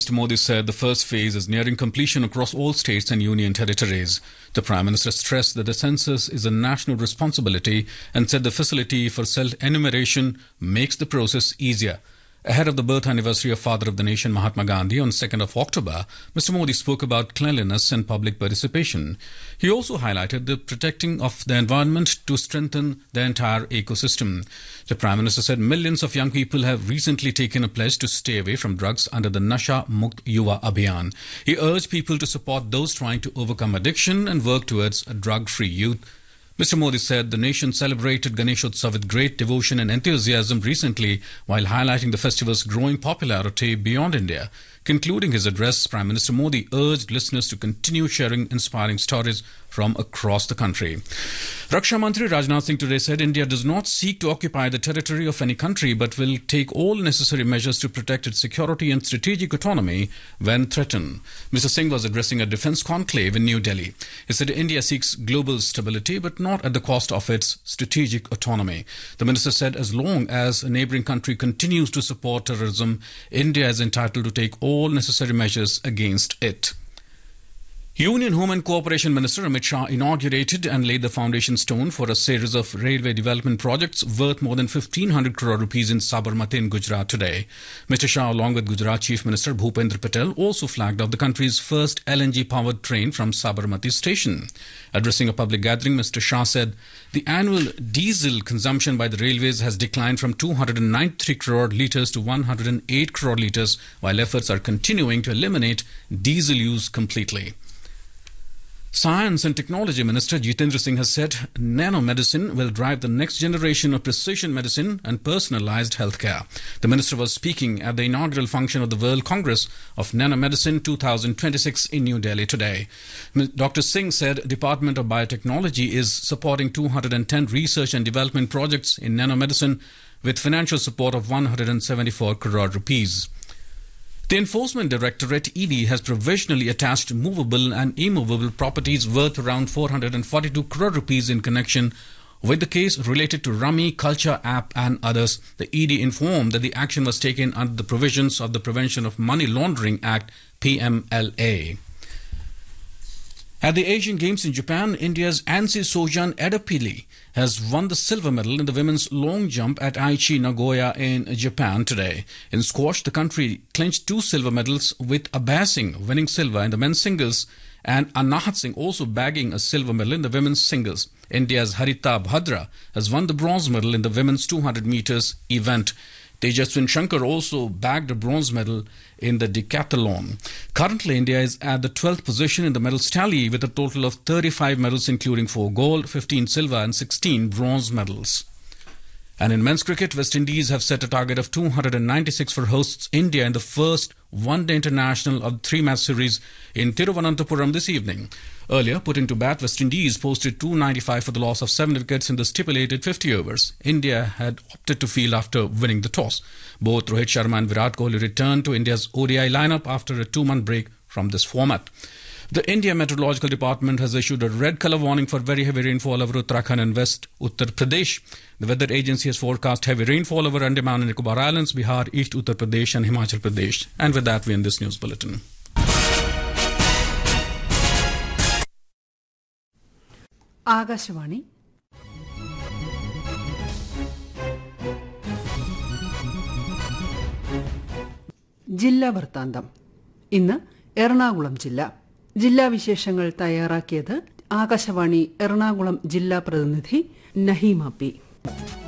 Mr. Modi said the first phase is nearing completion across all states and union territories. The Prime Minister stressed that the census is a national responsibility and said the facility for self-enumeration makes the process easier. Ahead of the birth anniversary of Father of the Nation Mahatma Gandhi on 2nd of October, Mr. Modi spoke about cleanliness and public participation. He also highlighted the protecting of the environment to strengthen the entire ecosystem. The Prime Minister said millions of young people have recently taken a pledge to stay away from drugs under the Nasha Mukt Yuva Abhiyan. He urged people to support those trying to overcome addiction and work towards a drug-free youth. Mr. Modi said the nation celebrated Ganeshotsav with great devotion and enthusiasm recently while highlighting the festival's growing popularity beyond India. Concluding his address, Prime Minister Modi urged listeners to continue sharing inspiring stories from across the country. Raksha Mantri Rajnath Singh today said India does not seek to occupy the territory of any country but will take all necessary measures to protect its security and strategic autonomy when threatened. Mr. Singh was addressing a defence conclave in New Delhi. He said India seeks global stability but not at the cost of its strategic autonomy. The minister said as long as a neighbouring country continues to support terrorism, India is entitled to take all necessary measures against it. Union Home and Cooperation Minister Amit Shah inaugurated and laid the foundation stone for a series of railway development projects worth more than 1,500 crore rupees in Sabarmati in Gujarat today. Mr. Shah, along with Gujarat Chief Minister Bhupendra Patel, also flagged off the country's first LNG-powered train from Sabarmati station. Addressing a public gathering, Mr. Shah said the annual diesel consumption by the railways has declined from 293 crore litres to 108 crore litres, while efforts are continuing to eliminate diesel use completely. Science and Technology Minister Jitendra Singh has said nanomedicine will drive the next generation of precision medicine and personalized healthcare. The minister was speaking at the inaugural function of the World Congress of Nanomedicine 2026 in New Delhi today. Dr. Singh said Department of Biotechnology is supporting 210 research and development projects in nanomedicine with financial support of 174 crore rupees. The Enforcement Directorate ED has provisionally attached movable and immovable properties worth around 442 crore rupees in connection with the case related to Rummy Culture app and others. The ED informed that the action was taken under the provisions of the Prevention of Money Laundering Act PMLA. At the Asian Games in Japan, India's Ansi Sojan Edapili has won the silver medal in the women's long jump at Aichi, Nagoya in Japan today. In squash, the country clinched 2 silver medals with Abhay Singh winning silver in the men's singles and Anahat Singh also bagging a silver medal in the women's singles. India's Harita Bhadra has won the bronze medal in the women's 200 meters event. Tejaswin Shankar also bagged a bronze medal in the decathlon. Currently, India is at the 12th position in the medals tally with a total of 35 medals including 4 gold, 15 silver and 16 bronze medals. And in men's cricket, West Indies have set a target of 296 for hosts India in the first one-day international of the 3-match series in Thiruvananthapuram this evening. Earlier, putting to bat, West Indies posted 295 for the loss of 7 wickets in the stipulated 50 overs. India had opted to field after winning the toss. Both Rohit Sharma and Virat Kohli returned to India's ODI lineup after a 2-month break from this format. The India Meteorological Department has issued a red colour warning for very heavy rainfall over Uttarakhand and West Uttar Pradesh. The weather agency has forecast heavy rainfall over Andaman and Nicobar Islands, Bihar, East Uttar Pradesh and Himachal Pradesh. And with that, we end this news bulletin. Akashvani ജില്ലാ വൃത്താന്തം. ഇന്ന് എറണാകുളം ജില്ലാ വിശേഷങ്ങൾ തയ്യാറാക്കിയത് ആകാശവാണി എറണാകുളം ജില്ലാ പ്രതിനിധി Naheema P.